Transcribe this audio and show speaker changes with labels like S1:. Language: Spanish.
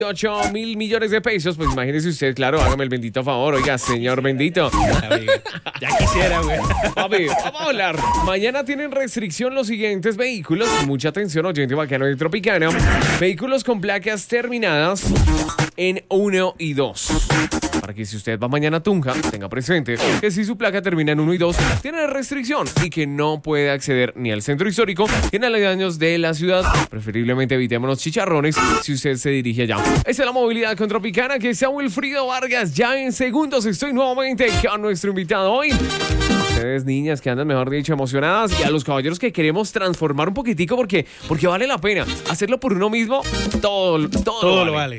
S1: 8.000 millones de pesos, pues imagínese usted, claro, hágame el bendito favor, oiga, señor bendito.
S2: Ya quisiera, güey.
S1: Papi, vamos a hablar. Mañana tienen restricción los siguientes vehículos. Mucha atención, oyente bacano y tropicana. Vehículos con placas terminadas en 1 y 2. Para que si usted va mañana a Tunja, tenga presente que si su placa termina en 1 y 2, tiene restricción y que no puede acceder ni al centro histórico ni a los aledaños de la ciudad. Preferiblemente evitémonos chicharrones si usted se dirige allá. Esa es la movilidad con Tropicana, que sea Wilfrido Vargas. Ya en segundos estoy nuevamente con nuestro invitado hoy. Ustedes, niñas que andan, mejor dicho, emocionadas, y a los caballeros que queremos transformar un poquitico porque vale la pena hacerlo por uno mismo. Todo
S2: Todo lo vale.